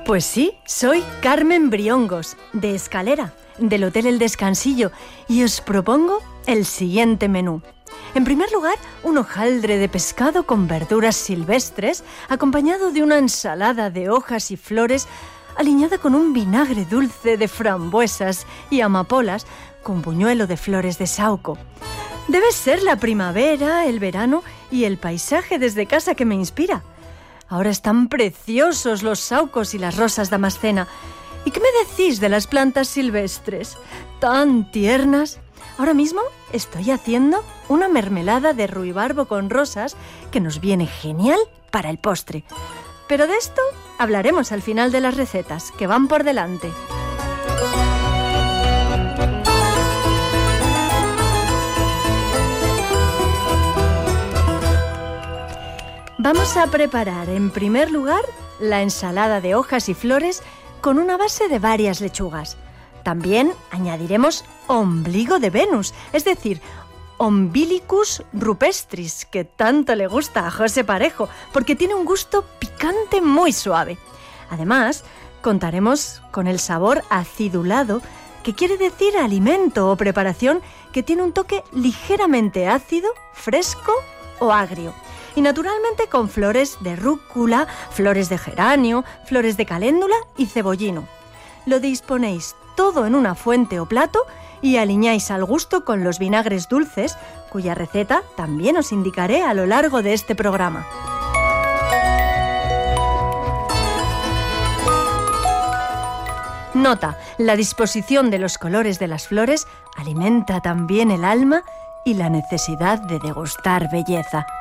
Pues sí, soy Carmen Briongos, de Escalera, del Hotel El Descansillo, y os propongo el siguiente menú. En primer lugar, un hojaldre de pescado con verduras silvestres, acompañado de una ensalada de hojas y flores, aliñada con un vinagre dulce de frambuesas y amapolas, con buñuelo de flores de saúco. Debe ser la primavera, el verano y el paisaje desde casa que me inspira. Ahora están preciosos los saúcos y las rosas damascena. ¿Y qué me decís de las plantas silvestres? ¡Tan tiernas! Ahora mismo estoy haciendo una mermelada de ruibarbo con rosas que nos viene genial para el postre. Pero de esto hablaremos al final de las recetas, que van por delante. Vamos a preparar en primer lugar la ensalada de hojas y flores con una base de varias lechugas. También añadiremos ombligo de Venus, es decir, Umbilicus rupestris, que tanto le gusta a José Parejo, porque tiene un gusto picante muy suave. Además, contaremos con el sabor acidulado, que quiere decir alimento o preparación que tiene un toque ligeramente ácido, fresco o agrio. Y naturalmente con flores de rúcula, flores de geranio, flores de caléndula y cebollino. Lo disponéis todo en una fuente o plato y aliñáis al gusto con los vinagres dulces, cuya receta también os indicaré a lo largo de este programa. Nota, la disposición de los colores de las flores alimenta también el alma y la necesidad de degustar belleza.